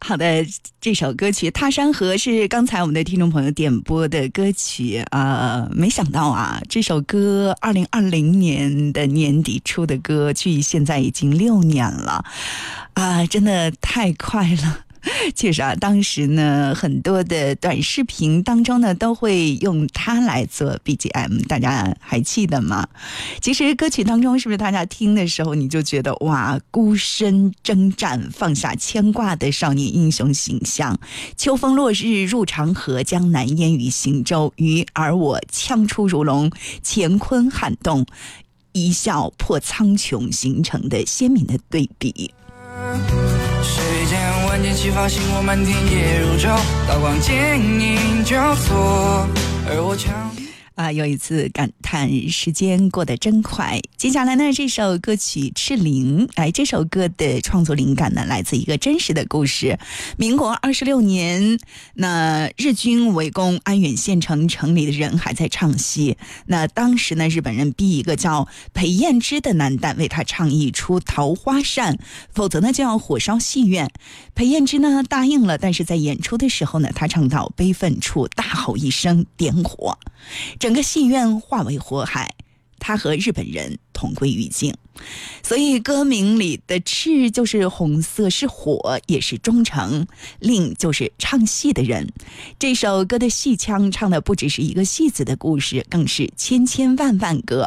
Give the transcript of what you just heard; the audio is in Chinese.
好的，这首歌曲《踏山河》是刚才我们的听众朋友点播的歌曲没想到啊，这首歌2020年的年底出的歌，距现在已经6年了真的太快了。确实啊，当时呢，很多的短视频当中呢，都会用它来做 BGM， 大家还记得吗？其实歌曲当中，是不是大家听的时候，你就觉得哇，孤身征战，放下牵挂的少年英雄形象。秋风落日入长河，江南烟雨行舟，鱼而我枪出如龙，乾坤撼动，一笑破苍穹，形成的鲜明的对比。 世间万箭齐发，星火满天夜如昼，刀光剑影交错，而我强